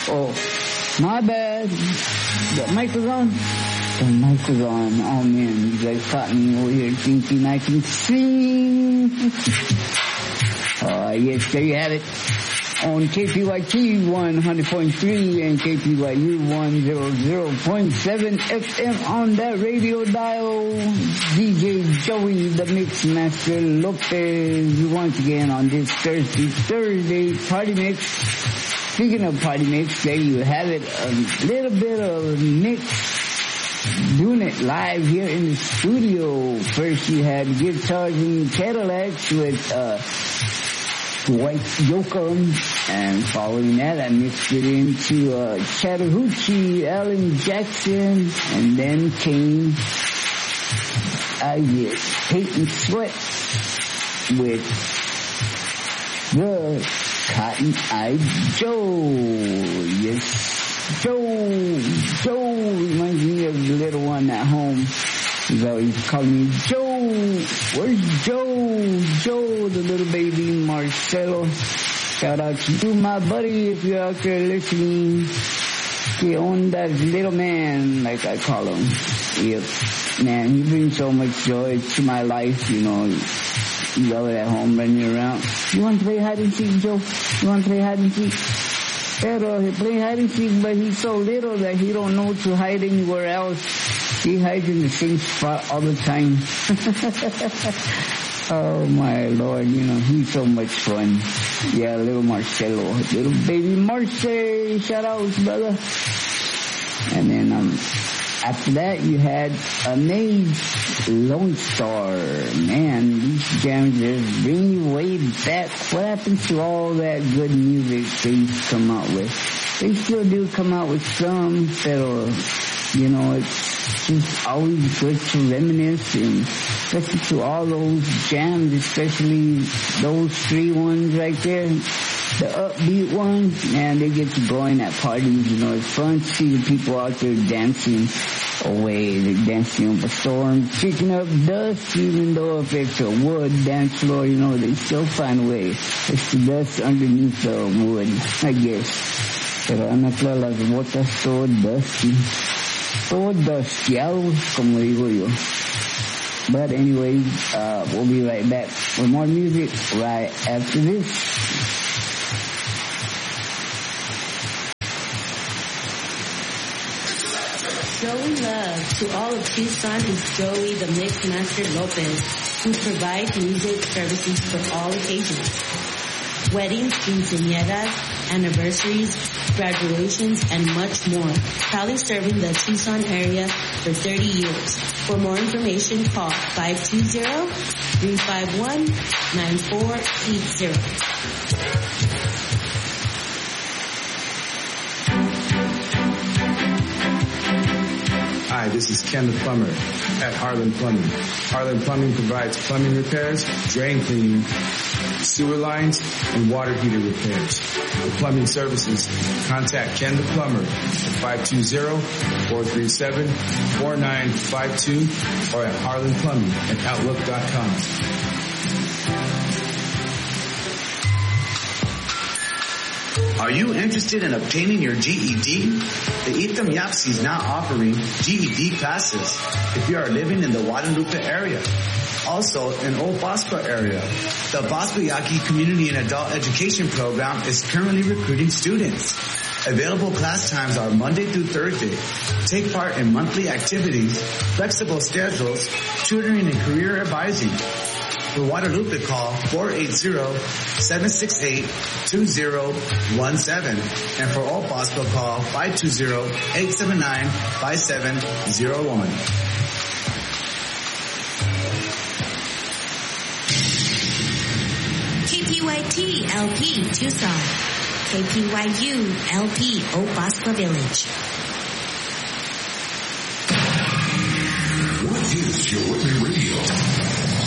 Oh, my bad. The mic was on? The mic was on. Oh man, you guys caught me over here thinking I can sing. Yes, there you have it. On KPYT 100.3 and KPYU 100.7 FM on that radio dial. DJ Joey, the Mix Master Lopez, once again on this Thursday party mix. Speaking of party mix, there you have it. A little bit of mix. Doing it live here in the studio. First you had Guitars and Cadillacs with White Yoakum, and following that I mixed it into Chattahoochee, Alan Jackson, and then came Peyton Sweat with the Cotton Eye Joe. Yes, Joe reminds me of the little one at home. He's always calling me Joe. Where's Joe? Joe, the little baby Marcelo. Shout out to you, my buddy, if you're out there listening. Que onda, little man, like I call him. Yep. Man, he brings so much joy to my life, you know. He's over at home running around. You want to play hide and seek, Joe? You want to play hide and seek? Pero he play hide and seek, but he's so little that he don't know to hide anywhere else. He hides in the same spot all the time. Oh my Lord, you know, he's so much fun. Yeah, little Marcelo, little baby Marce, shout out, brother. And then after that you had Amaze Lone Star. Man, these jams just bring you way back. What happened to all that good music they used to come out with? They still do come out with some, pero, you know, it's just always good to reminisce and listen to all those jams, especially those three ones right there. The upbeat ones, man, they get you going at parties, you know. It's fun to see the people out there dancing away. They're dancing up a storm, kicking up dust, even though if it's a wood dance floor, you know, they still find a way. It's the dust underneath the wood, I guess. Pero Anatla las botas so dusty. So dustiados, como digo yo. But anyway, we'll be right back with more music right after this. Showing love to all of Tucson is Joey the Mix Master Lopez, who provides music services for all occasions. Weddings, quinceañeras, anniversaries, graduations, and much more. Proudly serving the Tucson area for 30 years. For more information, call 520-351-9480. Hi, this is Ken the Plumber at Harlan Plumbing. Harlan Plumbing provides plumbing repairs, drain cleaning, sewer lines, and water heater repairs. For plumbing services, contact Ken the Plumber at 520-437-4952 or at harlanplumbing@outlook.com. Are you interested in obtaining your GED? The Itam Yapsi is now offering GED classes if you are living in the Guadalupe area. Also, in Old Bosco area, the Bosco Yaqui Community and Adult Education Program is currently recruiting students. Available class times are Monday through Thursday. Take part in monthly activities, flexible schedules, tutoring, and career advising. For Guadalupe, call 480-768-2017. And for Old Bosco, call 520-879-5701. KPYT LP Tucson. KPYU LP Old Bosco Village. What is your radio?